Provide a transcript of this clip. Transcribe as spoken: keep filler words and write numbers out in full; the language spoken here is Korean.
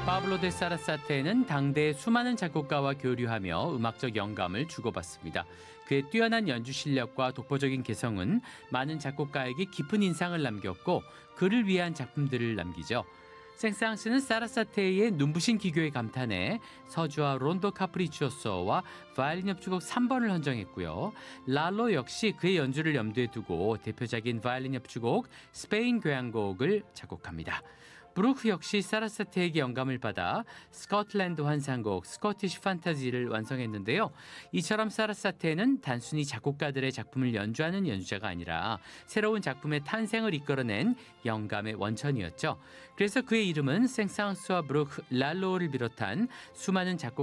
파블로 데 사라사테는 당대의 수많은 작곡가와 교류하며 음악적 영감을 주고받습니다. 그의 뛰어난 연주 실력과 독보적인 개성은 많은 작곡가에게 깊은 인상을 남겼고 그를 위한 작품들을 남기죠. 생상스는 사라사테의 눈부신 기교에 감탄해 서주와 론도 카프리치오소와 바이올린 협주곡 삼 번을 헌정했고요. 랄로 역시 그의 연주를 염두에 두고 대표작인 바이올린 협주곡 스페인 교향곡을 작곡합니다. 브루크 역시 사라사테에게 영감을 받아 스코틀랜드 환상곡 스코티시 판타지를 완성했는데요. 이처럼 사라사테는 단순히 작곡가들의 작품을 연주하는 연주자가 아니라 새로운 작품의 탄생을 이끌어낸 영감의 원천이었죠. 그래서 그의 이름은 생상스와 브루크, 랄로를 비롯한 수많은 작곡